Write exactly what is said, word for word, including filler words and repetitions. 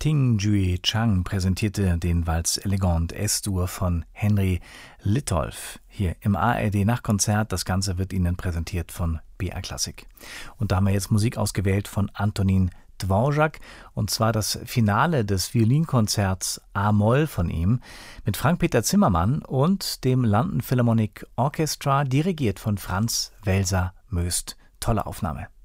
Ting Jue Chang präsentierte den Valse Elegant S-Dur von Henry Litolff hier im A R D-Nachtkonzert. Das Ganze wird Ihnen präsentiert von B R Klassik. Und da haben wir jetzt Musik ausgewählt von Antonín Dvořák, und zwar das Finale des Violinkonzerts A-Moll von ihm mit Frank-Peter Zimmermann und dem London Philharmonic Orchestra, dirigiert von Franz Welser-Möst. Tolle Aufnahme.